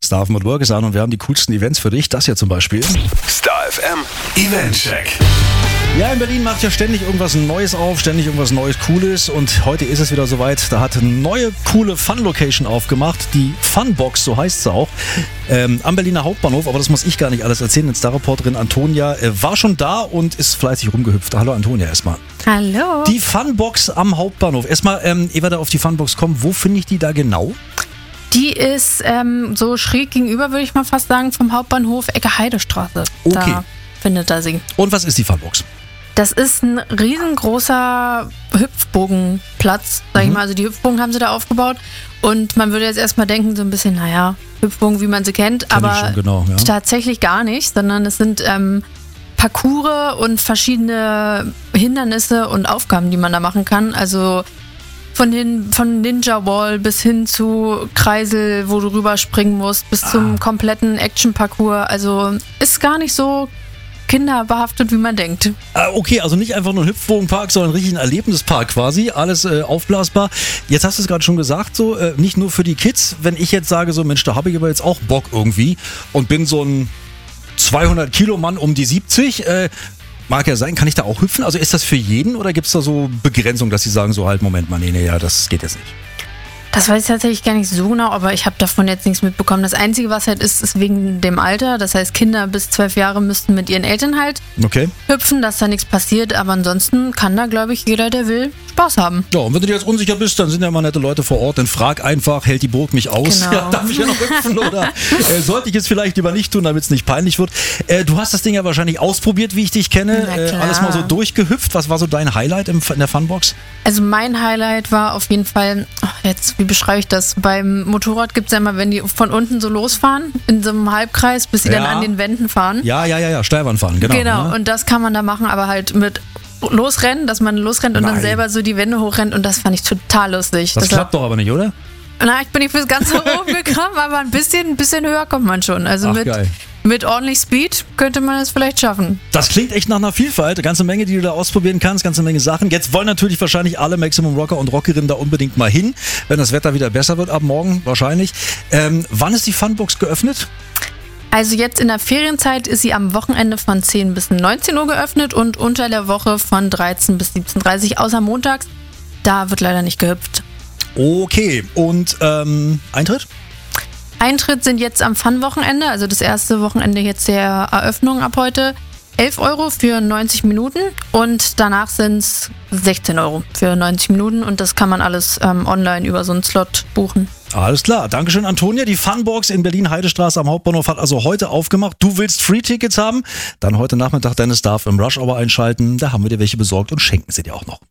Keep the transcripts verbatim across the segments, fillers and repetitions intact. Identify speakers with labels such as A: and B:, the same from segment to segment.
A: Star F M at Work ist an und wir haben die coolsten Events für dich. Das hier zum Beispiel.
B: Star F M Eventcheck.
A: Ja, in Berlin macht ja ständig irgendwas Neues auf, ständig irgendwas Neues, Cooles. Und heute ist es wieder soweit. Da hat eine neue, coole Fun-Location aufgemacht. Die Funbox, so heißt sie auch. Ähm, am Berliner Hauptbahnhof. Aber das muss ich gar nicht alles erzählen. Denn Star-Reporterin Antonia äh, war schon da und ist fleißig rumgehüpft. Hallo Antonia erstmal.
C: Hallo.
A: Die Funbox am Hauptbahnhof. Erstmal, ähm, ehe wir da auf die Funbox kommen, wo finde ich die da genau?
C: Die ist ähm, so schräg gegenüber, würde ich mal fast sagen, vom Hauptbahnhof Ecke Heidestraße.
A: Okay.
C: Da findet er sie.
A: Und was ist die Funbox?
C: Das ist ein riesengroßer Hüpfbogenplatz, sag ich mal. Also die Hüpfbogen haben sie da aufgebaut. Und man würde jetzt erstmal denken, so ein bisschen, naja, Hüpfbogen, wie man sie kennt.
A: Kenn ich
C: aber
A: schon, genau, ja.
C: Tatsächlich gar nicht, sondern es sind ähm, Parcours und verschiedene Hindernisse und Aufgaben, die man da machen kann. Also von, hin, von Ninja Wall bis hin zu Kreisel, wo du rüberspringen musst, bis ah. zum kompletten Action-Parcours. Also ist gar nicht so kinderbehaftet, wie man denkt.
A: Ah, okay, also nicht einfach nur ein Hüpfbogenpark, sondern richtig ein Erlebnispark quasi. Alles äh, aufblasbar. Jetzt hast du es gerade schon gesagt, so äh, nicht nur für die Kids. Wenn ich jetzt sage, so Mensch, da habe ich aber jetzt auch Bock irgendwie und bin so ein zweihundert Kilo Mann um die siebzig, äh, mag ja sein, kann ich da auch hüpfen? Also ist das für jeden oder gibt es da so Begrenzungen, dass sie sagen, so halt, Moment mal, nee, nee, ja, das geht jetzt nicht?
C: Das weiß ich tatsächlich gar nicht so genau, aber ich habe davon jetzt nichts mitbekommen. Das Einzige, was halt ist, ist wegen dem Alter. Das heißt, Kinder bis zwölf Jahre müssten mit ihren Eltern halt
A: okay.
C: hüpfen, dass da nichts passiert. Aber ansonsten kann da, glaube ich, jeder, der will, Spaß haben.
A: Ja, und wenn du dir jetzt unsicher bist, dann sind ja immer nette Leute vor Ort. Dann frag einfach, hält die Burg mich aus?
C: Genau.
A: Ja, darf ich ja noch hüpfen oder äh, sollte ich es vielleicht lieber nicht tun, damit es nicht peinlich wird? Äh, du hast das Ding ja wahrscheinlich ausprobiert, wie ich dich kenne. Äh, alles mal so durchgehüpft. Was war so dein Highlight im, in der Funbox?
C: Also mein Highlight war auf jeden Fall, ach jetzt, wie beschreibe ich das? Beim Motorrad gibt es ja immer, wenn die von unten so losfahren, in so einem Halbkreis, bis sie ja. dann an den Wänden fahren.
A: Ja, ja, ja, ja, Steilwand fahren, genau.
C: Genau,
A: ja.
C: und das kann man da machen, aber halt mit losrennen, dass man losrennt und Nein. dann selber so die Wände hochrennt und das fand ich total lustig.
A: Das,
C: das
A: klappt war, doch aber nicht, oder?
C: Na, ich bin nicht bis ganz oben gekommen, aber ein bisschen, ein bisschen höher kommt man schon. Also
A: Ach,
C: mit,
A: geil.
C: mit ordentlich Speed könnte man es vielleicht schaffen.
A: Das klingt echt nach einer Vielfalt. Eine ganze Menge, die du da ausprobieren kannst, ganze Menge Sachen. Jetzt wollen natürlich wahrscheinlich alle Maximum Rocker und Rockerinnen da unbedingt mal hin, wenn das Wetter wieder besser wird ab morgen wahrscheinlich. Ähm, wann ist die Funbox geöffnet?
C: Also jetzt in der Ferienzeit ist sie am Wochenende von zehn bis neunzehn Uhr geöffnet und unter der Woche von dreizehn bis siebzehn Uhr dreißig, außer montags. Da wird leider nicht gehüpft.
A: Okay, und ähm, Eintritt?
C: Eintritt sind jetzt am Fun-Wochenende, also das erste Wochenende jetzt der Eröffnung ab heute, elf Euro für neunzig Minuten und danach sind es sechzehn Euro für neunzig Minuten und das kann man alles ähm, online über so einen Slot buchen.
A: Alles klar, Dankeschön Antonia. Die Funbox in Berlin-Heidestraße am Hauptbahnhof hat also heute aufgemacht. Du willst Free-Tickets haben? Dann heute Nachmittag deine Star im Rush Hour einschalten. Da haben wir dir welche besorgt und schenken sie dir auch noch.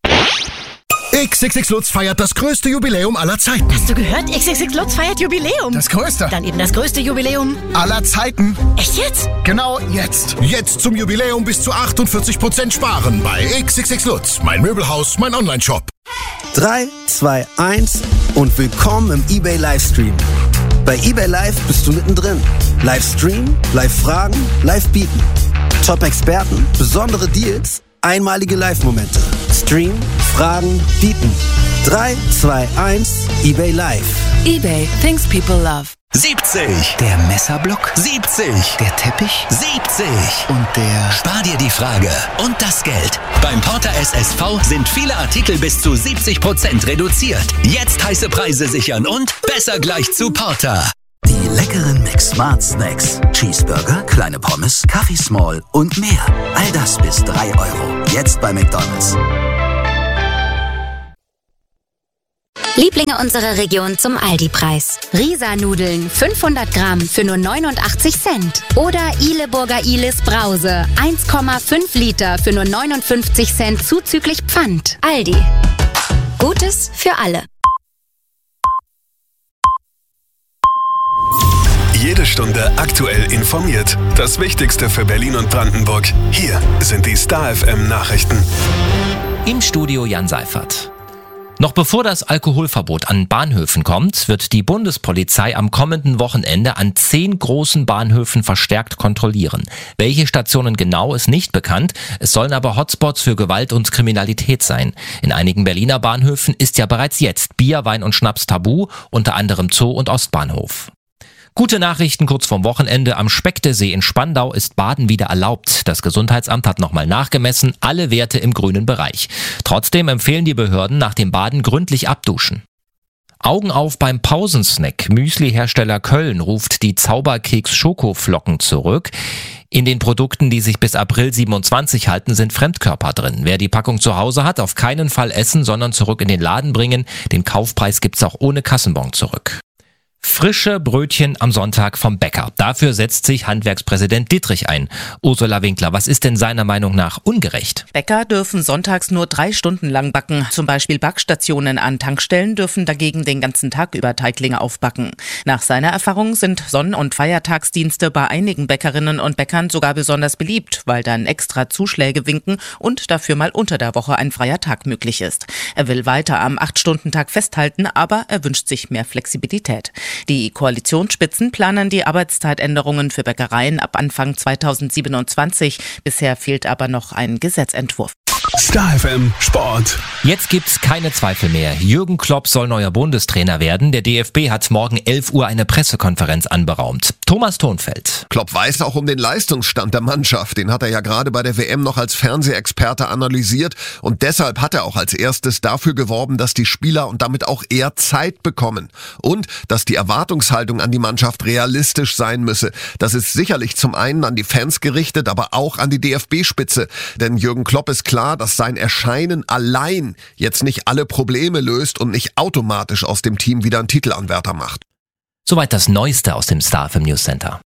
D: X X X Lutz feiert das größte Jubiläum aller Zeiten.
E: Hast du gehört? X X X Lutz feiert Jubiläum.
D: Das größte.
E: Dann eben das größte Jubiläum
D: aller Zeiten.
E: Echt jetzt?
D: Genau jetzt. Jetzt zum Jubiläum bis zu achtundvierzig Prozent sparen bei X X X Lutz. Mein Möbelhaus, mein Online-Shop.
F: drei, zwei, eins und willkommen im eBay Livestream. Bei eBay Live bist du mittendrin. Livestream, Live-Fragen, Live-Bieten. Top-Experten, besondere Deals, einmalige Live-Momente. Stream, Fragen, Bieten. drei, zwei, eins, eBay Live.
G: eBay, things people love.
B: siebzig.
H: Der Messerblock.
B: siebzig.
H: Der Teppich.
B: siebzig.
H: Und der...
B: Spar dir die Frage und das Geld. Beim Porter S S V sind viele Artikel bis zu siebzig Prozent reduziert. Jetzt heiße Preise sichern und besser gleich zu Porter.
H: Die leckeren McSmart Snacks. Cheeseburger, kleine Pommes, Kaffee Small und mehr. All das bis drei Euro. Jetzt bei McDonald's.
I: Lieblinge unserer Region zum Aldi-Preis. Risa-Nudeln fünfhundert Gramm für nur neunundachtzig Cent. Oder Ihleburger Ihles Brause eins Komma fünf Liter für nur neunundfünfzig Cent zuzüglich Pfand. Aldi. Gutes für alle.
B: Jede Stunde aktuell informiert. Das Wichtigste für Berlin und Brandenburg. Hier sind die Star F M Nachrichten.
J: Im Studio Jan Seifert. Noch bevor das Alkoholverbot an Bahnhöfen kommt, wird die Bundespolizei am kommenden Wochenende an zehn großen Bahnhöfen verstärkt kontrollieren. Welche Stationen genau, ist nicht bekannt. Es sollen aber Hotspots für Gewalt und Kriminalität sein. In einigen Berliner Bahnhöfen ist ja bereits jetzt Bier, Wein und Schnaps tabu, unter anderem Zoo und Ostbahnhof. Gute Nachrichten kurz vorm Wochenende. Am Specktersee in Spandau ist Baden wieder erlaubt. Das Gesundheitsamt hat nochmal nachgemessen, alle Werte im grünen Bereich. Trotzdem empfehlen die Behörden nach dem Baden gründlich abduschen. Augen auf beim Pausensnack. Müsli-Hersteller Köln ruft die Zauberkeks-Schokoflocken zurück. In den Produkten, die sich bis April siebenundzwanzig halten, sind Fremdkörper drin. Wer die Packung zu Hause hat, auf keinen Fall essen, sondern zurück in den Laden bringen. Den Kaufpreis gibt's auch ohne Kassenbon zurück. Frische Brötchen am Sonntag vom Bäcker. Dafür setzt sich Handwerkspräsident Dittrich ein. Ursula Winkler, was ist denn seiner Meinung nach ungerecht?
K: Bäcker dürfen sonntags nur drei Stunden lang backen. Zum Beispiel Backstationen an Tankstellen dürfen dagegen den ganzen Tag über Teiglinge aufbacken. Nach seiner Erfahrung sind Sonn- und Feiertagsdienste bei einigen Bäckerinnen und Bäckern sogar besonders beliebt, weil dann extra Zuschläge winken und dafür mal unter der Woche ein freier Tag möglich ist. Er will weiter am acht-Stunden-Tag festhalten, aber er wünscht sich mehr Flexibilität. Die Koalitionsspitzen planen die Arbeitszeitänderungen für Bäckereien ab Anfang zweitausendsiebenundzwanzig. Bisher fehlt aber noch ein Gesetzentwurf.
L: Star F M Sport.
J: Jetzt gibt's keine Zweifel mehr. Jürgen Klopp soll neuer Bundestrainer werden. Der D F B hat morgen elf Uhr eine Pressekonferenz anberaumt. Thomas Thonfeld.
M: Klopp weiß auch um den Leistungsstand der Mannschaft. Den hat er ja gerade bei der W M noch als Fernsehexperte analysiert. Und deshalb hat er auch als erstes dafür geworben, dass die Spieler und damit auch er Zeit bekommen. Und dass die Erwartungshaltung an die Mannschaft realistisch sein müsse. Das ist sicherlich zum einen an die Fans gerichtet, aber auch an die D F B-Spitze. Denn Jürgen Klopp ist klar, dass sein Erscheinen allein jetzt nicht alle Probleme löst und nicht automatisch aus dem Team wieder einen Titelanwärter macht.
J: Soweit das Neueste aus dem Star F M News Center.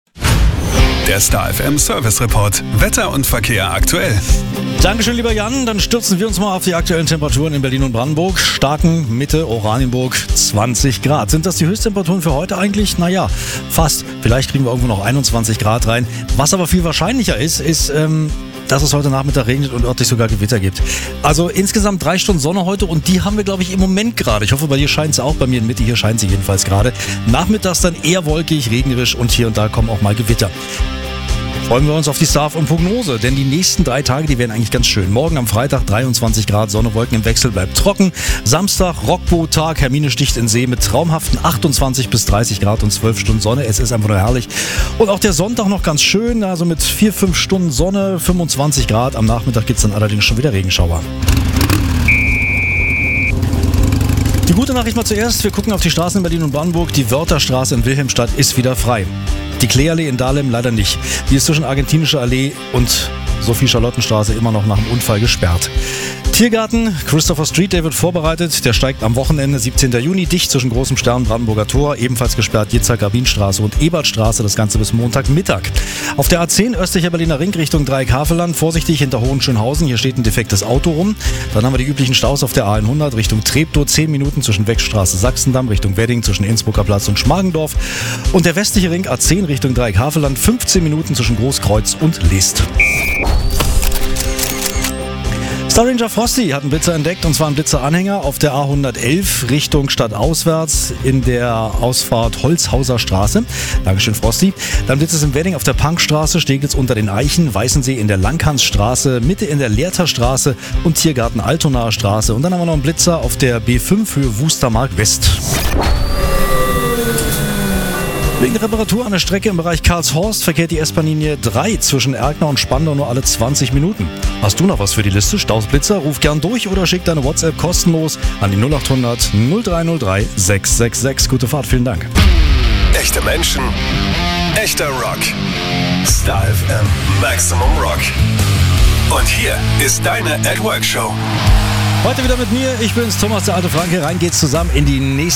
L: Der Star F M Service Report. Wetter und Verkehr aktuell.
A: Dankeschön, lieber Jan. Dann stürzen wir uns mal auf die aktuellen Temperaturen in Berlin und Brandenburg. Starken, Mitte, Oranienburg, zwanzig Grad. Sind das die Höchsttemperaturen für heute eigentlich? Naja, fast. Vielleicht kriegen wir irgendwo noch einundzwanzig Grad rein. Was aber viel wahrscheinlicher ist, ist, ähm, dass es heute Nachmittag regnet und örtlich sogar Gewitter gibt. Also insgesamt drei Stunden Sonne heute und die haben wir, glaube ich, im Moment gerade. Ich hoffe, bei dir scheint es auch, bei mir in Mitte, hier scheint sie jedenfalls gerade. Nachmittags dann eher wolkig, regnerisch und hier und da kommen auch mal Gewitter. Freuen wir uns auf die Star F M Prognose, denn die nächsten drei Tage, die werden eigentlich ganz schön. Morgen am Freitag dreiundzwanzig Grad, Sonne, Wolken im Wechsel, bleibt trocken. Samstag Rockboot-Tag, Hermine sticht in See mit traumhaften achtundzwanzig bis dreißig Grad und zwölf Stunden Sonne. Es ist einfach nur herrlich. Und auch der Sonntag noch ganz schön, also mit vier, fünf Stunden Sonne, fünfundzwanzig Grad. Am Nachmittag gibt es dann allerdings schon wieder Regenschauer. Die gute Nachricht mal zuerst, wir gucken auf die Straßen in Berlin und Brandenburg. Die Wörtherstraße in Wilhelmstadt ist wieder frei. Die Kleeallee in Dahlem leider nicht. Die ist zwischen Argentinischer Allee und Sophie-Charlotten-Straße immer noch nach dem Unfall gesperrt. Tiergarten, Christopher Street Day wird vorbereitet. Der steigt am Wochenende, siebzehnten Juni, dicht zwischen Großem Stern, Brandenburger Tor. Ebenfalls gesperrt Jitzak-Rabin-Straße und Ebertstraße, das Ganze bis Montagmittag. Auf der A zehn, östlicher Berliner Ring, Richtung Dreieck-Havelland. Vorsichtig hinter Hohenschönhausen, hier steht ein defektes Auto rum. Dann haben wir die üblichen Staus auf der A hundert Richtung Treptow. zehn Minuten zwischen Wechstraße, Sachsendamm, Richtung Wedding, zwischen Innsbrucker Platz und Schmargendorf. Und der westliche Ring, A zehn Richtung Dreieck-Havelland. fünfzehn Minuten zwischen Großkreuz und List. Star Ranger Frosty hat einen Blitzer entdeckt, und zwar einen Blitzeranhänger auf der A hundertelf Richtung stadtauswärts in der Ausfahrt Holzhauser Straße. Dankeschön, Frosty. Dann blitzt es im Wedding auf der Punkstraße, Steglitz unter den Eichen, Weißensee in der Langhansstraße, Mitte in der Lehrterstraße und Tiergarten Altonaer Straße. Und dann haben wir noch einen Blitzer auf der B fünf Höhe Wustermark West. Wegen der Reparatur an der Strecke im Bereich Karlshorst verkehrt die S-Bahn-Linie drei zwischen Erkner und Spandau nur alle zwanzig Minuten. Hast du noch was für die Liste? Stausblitzer? Ruf gern durch oder schick deine WhatsApp kostenlos an die null acht hundert null drei null drei sechs sechs sechs. Gute Fahrt, vielen Dank.
L: Echte Menschen, echter Rock. Star F M Maximum Rock. Und hier ist deine At Work Show.
A: Heute wieder mit mir. Ich bin's, Thomas, der alte Franke. Rein geht's zusammen in die nächste